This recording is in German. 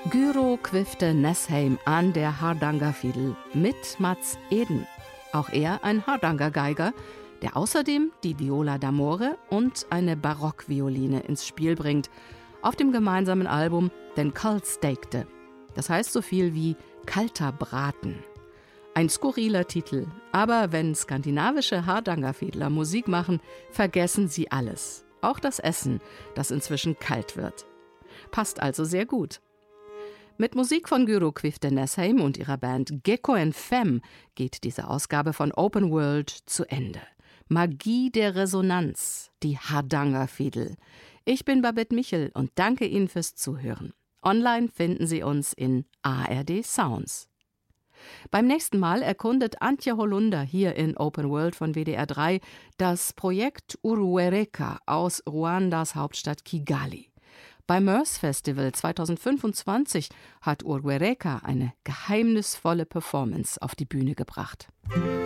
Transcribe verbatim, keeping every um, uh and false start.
Gyro Quifte Nessheim an der Hardangerfiedel mit Mats Eden. Auch er ein Hardanger-Geiger, der außerdem die Viola d'Amore und eine Barockvioline ins Spiel bringt, auf dem gemeinsamen Album Den Kaldstekte. Das heißt so viel wie kalter Braten. Ein skurriler Titel, aber wenn skandinavische Hardangerfiedler Musik machen, vergessen sie alles. Auch das Essen, das inzwischen kalt wird. Passt also sehr gut. Mit Musik von Gyro Quifte Nessheim und ihrer Band Gecko and Femme geht diese Ausgabe von Open World zu Ende. Magie der Resonanz, die Hardangerfiedel. Ich bin Babette Michel und danke Ihnen fürs Zuhören. Online finden Sie uns in A R D Sounds. Beim nächsten Mal erkundet Antje Holunder hier in Open World von W D R drei das Projekt Uruereka aus Ruandas Hauptstadt Kigali. Beim Mörs Festival zweitausendfünfundzwanzig hat Uruereka eine geheimnisvolle Performance auf die Bühne gebracht.